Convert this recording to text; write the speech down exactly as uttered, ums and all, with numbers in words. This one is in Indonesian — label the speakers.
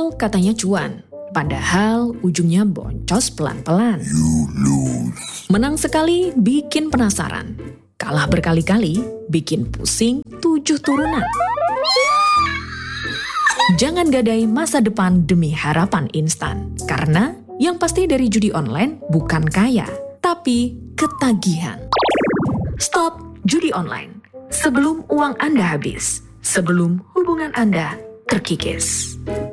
Speaker 1: awal katanya cuan, padahal ujungnya boncos pelan-pelan. Menang sekali bikin penasaran, kalah berkali-kali bikin pusing tujuh turunan. Jangan gadai masa depan demi harapan instan, karena yang pasti dari judi online bukan kaya, tapi ketagihan. Stop judi online sebelum uang Anda habis, sebelum hubungan Anda terkikis.